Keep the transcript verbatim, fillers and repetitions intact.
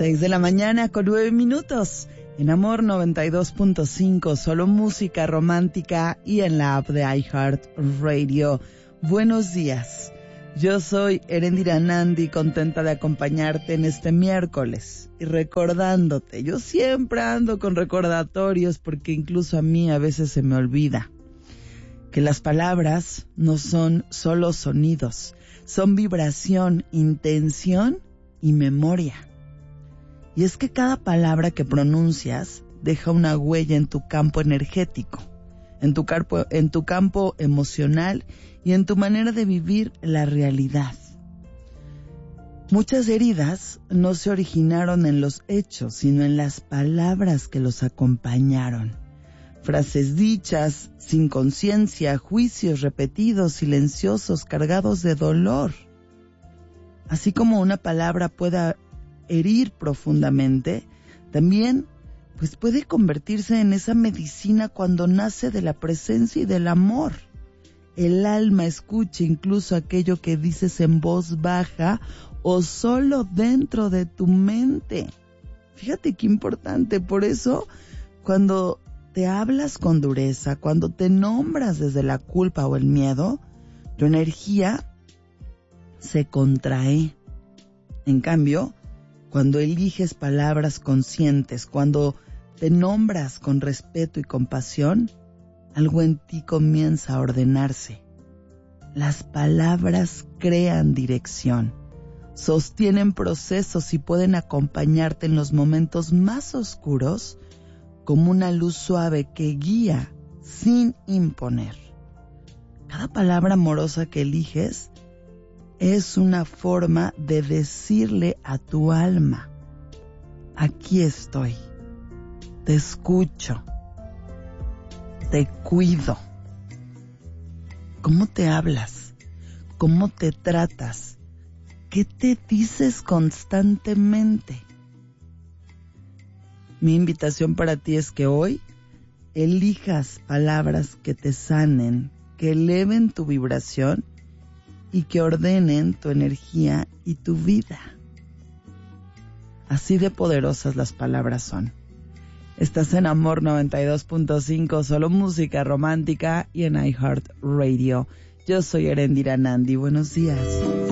Seis de la mañana con nueve minutos. En Amor noventa y dos punto cinco, solo música romántica y en la app de iHeartRadio. Buenos días. Yo soy Erendira Nandi, contenta de acompañarte en este miércoles y recordándote. Yo siempre ando con recordatorios porque incluso a mí a veces se me olvida que las palabras no son solo sonidos, son vibración, intención y memoria. Y es que cada palabra que pronuncias deja una huella en tu campo energético, en tu campo, en tu campo emocional y en tu manera de vivir la realidad. Muchas heridas no se originaron en los hechos, sino en las palabras que los acompañaron. Frases dichas, sin conciencia, juicios repetidos, silenciosos, cargados de dolor. Así como una palabra puede herir profundamente, también pues puede convertirse en esa medicina cuando nace de la presencia y del amor. El alma escucha incluso aquello que dices en voz baja o solo dentro de tu mente. Fíjate qué importante. Por eso, cuando te hablas con dureza, cuando te nombras desde la culpa o el miedo, tu energía se contrae. En cambio, cuando eliges palabras conscientes, cuando te nombras con respeto y compasión, algo en ti comienza a ordenarse. Las palabras crean dirección, sostienen procesos y pueden acompañarte en los momentos más oscuros como una luz suave que guía sin imponer. Cada palabra amorosa que eliges es una forma de decirle a tu alma: aquí estoy, te escucho, te cuido. ¿Cómo te hablas? ¿Cómo te tratas? ¿Qué te dices constantemente? Mi invitación para ti es que hoy elijas palabras que te sanen, que eleven tu vibración y que ordenen tu energía y tu vida. Así de poderosas las palabras son. Estás en Amor noventa y dos punto cinco, solo música romántica y en iHeartRadio. Yo soy Erendira Nandi. Buenos días.